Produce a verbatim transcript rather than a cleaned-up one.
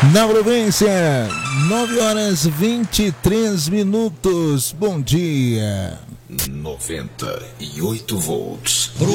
Na província, nove horas e vinte e três minutos. Bom dia. noventa e oito volts.